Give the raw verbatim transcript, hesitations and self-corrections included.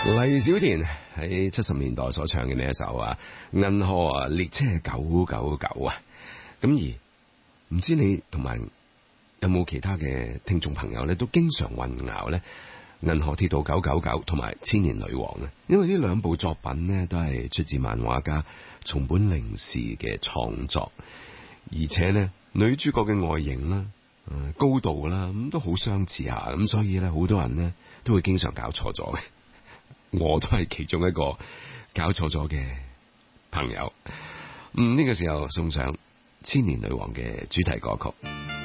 黎小田喺七十年代所唱嘅呢一首啊，銀河啊列車九九九啊，咁而唔知你同埋有冇其他嘅聽眾朋友咧，都經常混淆咧銀河鐵道九九九同埋千年女王啊，因為呢兩部作品咧都係出自漫畫家松本零士嘅創作，而且咧女主角嘅外形啦、誒高度啦咁都好相似下，咁所以咧好多人咧都會經常搞錯咗嘅。我都係其中一個搞錯咗嘅朋友。嗯，呢個時候送上千年女王嘅主題歌曲。